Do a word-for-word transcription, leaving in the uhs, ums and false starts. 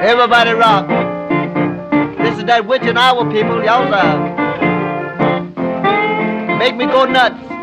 Everybody rock. This is that witching hour, people. Y'all uh, make me go nuts.